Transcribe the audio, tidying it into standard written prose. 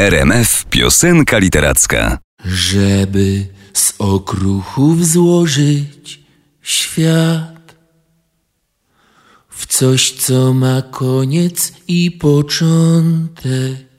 RMF Piosenka Literacka. Żeby z okruchów złożyć świat w coś, co ma koniec i początek,